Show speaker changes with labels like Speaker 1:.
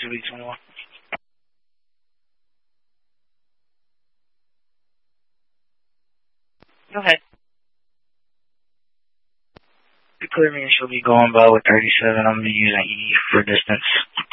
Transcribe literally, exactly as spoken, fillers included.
Speaker 1: two B twenty-one. Go ahead. The clear means she'll be going by with thirty-seven. I'm going to be using E for distance.